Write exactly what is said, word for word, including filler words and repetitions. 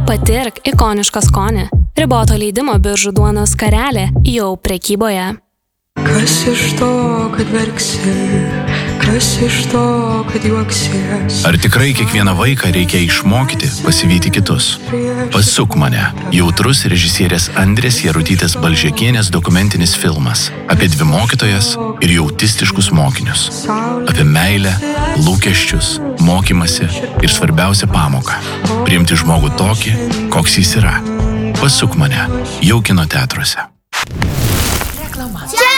Patirk ikonišką skonį. Riboto leidimo Biržų duonos Skarelė jau prekyboje. Kas iš to, kad verksi, kas iš to, kad juoksies. Ar tikrai kiekvieną vaiką reikia išmokyti pasivyti kitus? Pasuk mane. Jautrus režisierės Andrės Jarutytės Balžekienės dokumentinis filmas apie dvi mokytojas ir jų autistiškus mokinius. Apie meilę, lūkesčius, mokymasi ir svarbiausią pamoką – priimti žmogų tokį, koks jis yra. Pasuk mane. Jau kino teatruose.